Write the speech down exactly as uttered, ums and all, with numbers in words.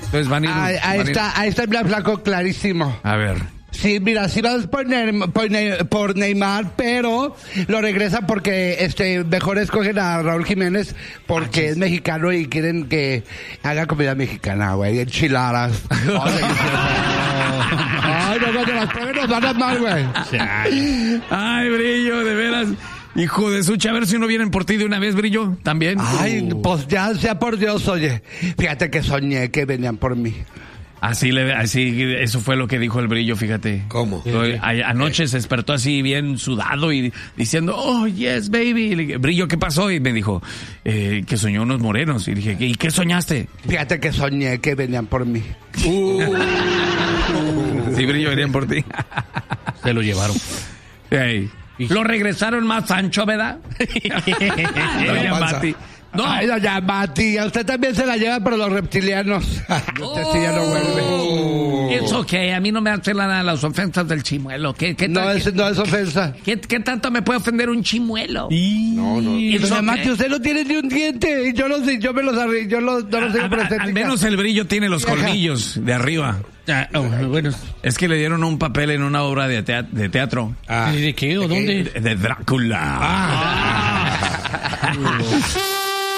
Entonces van a ir... Ahí, ahí van a ir... está, ahí está el Black Flaco clarísimo. A ver. Sí, mira, sí vas por, Ne- por, Ne- por Neymar, pero lo regresan porque este mejor escogen a Raúl Jiménez porque es mexicano y quieren que haga comida mexicana, güey, enchiladas. Ay, no, cuando las prueben nos van a mal, güey. Ay, Brillo, de veras. Hijo de sucha, a ver si no vienen por ti de una vez, Brillo, también. Ay, Uh. pues ya sea por Dios, oye. Fíjate que soñé que venían por mí. Así, le, así, eso fue lo que dijo el Brillo, fíjate. ¿Cómo? A, anoche se despertó así bien sudado y diciendo, oh, yes, baby. Y le dije, Brillo, ¿qué pasó? Y me dijo, eh, que soñó unos morenos. Y dije, ¿y qué soñaste? Fíjate que soñé que venían por mí. Uh. Sí, Brillo, venían por ti. Se lo llevaron. Hey. Lo regresaron más ancho, ¿verdad? Doña Mati. No. Ay, doña Mati, a usted también se la lleva por los reptilianos. Usted sí ya no vuelve. Es ok, a mí no me hacen la, las ofensas del chimuelo. ¿Qué, qué no, es, no es ofensa. ¿Qué, ¿Qué tanto me puede ofender un chimuelo? Y... No, no. Y doña okay. Mati, usted no tiene ni un diente. Y yo no sé, yo me los arreglo, yo los, no los tengo por estética. Al menos el Brillo tiene los colmillos de arriba. Ah, oh, bueno. Es que le dieron un papel en una obra de teatro. De, teatro. Ah. ¿De qué o dónde? De, de Drácula. Ah.